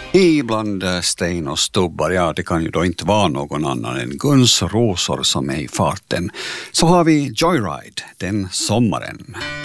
Ibland sten och stubbar, ja det kan ju då inte vara någon annan än Guns Rosor som är i farten. Så har vi Joyride den sommaren.